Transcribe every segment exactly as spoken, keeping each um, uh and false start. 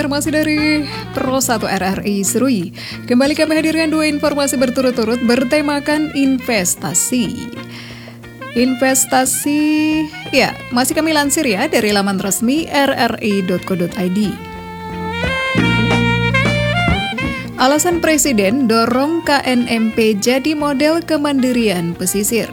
informasi dari Pro satu R R I Serui. Kembali kami hadirkan dua informasi berturut-turut bertemakan investasi. Investasi, ya, masih kami lansir ya dari laman resmi r r i dot co dot i d. Alasan Presiden dorong K N M P jadi model kemandirian pesisir.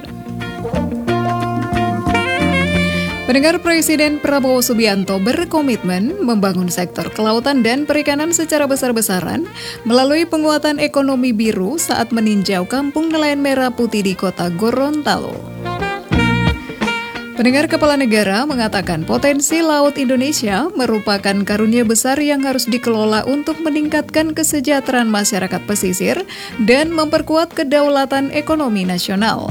Pendengar, Presiden Prabowo Subianto berkomitmen membangun sektor kelautan dan perikanan secara besar-besaran melalui penguatan ekonomi biru saat meninjau kampung nelayan merah putih di kota Gorontalo. Pendengar, Kepala Negara mengatakan potensi laut Indonesia merupakan karunia besar yang harus dikelola untuk meningkatkan kesejahteraan masyarakat pesisir dan memperkuat kedaulatan ekonomi nasional.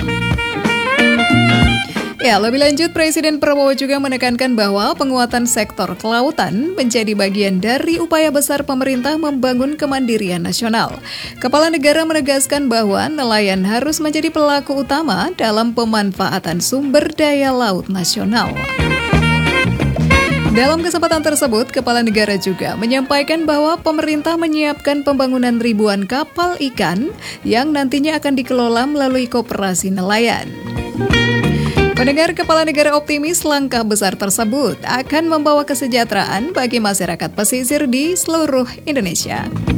Ya, lebih lanjut, Presiden Prabowo juga menekankan bahwa penguatan sektor kelautan menjadi bagian dari upaya besar pemerintah membangun kemandirian nasional. Kepala Negara menegaskan bahwa nelayan harus menjadi pelaku utama dalam pemanfaatan sumber daya laut nasional. Dalam kesempatan tersebut, Kepala Negara juga menyampaikan bahwa pemerintah menyiapkan pembangunan ribuan kapal ikan yang nantinya akan dikelola melalui koperasi nelayan. Pendengar, Kepala Negara optimis langkah besar tersebut akan membawa kesejahteraan bagi masyarakat pesisir di seluruh Indonesia.